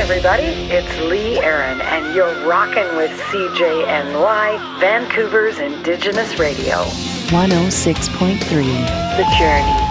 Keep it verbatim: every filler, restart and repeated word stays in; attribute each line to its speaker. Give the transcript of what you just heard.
Speaker 1: everybody. It's Lee Aaron, and you're rocking with C J N Y, Vancouver's Indigenous Radio.
Speaker 2: one oh six point three,
Speaker 1: The Journey.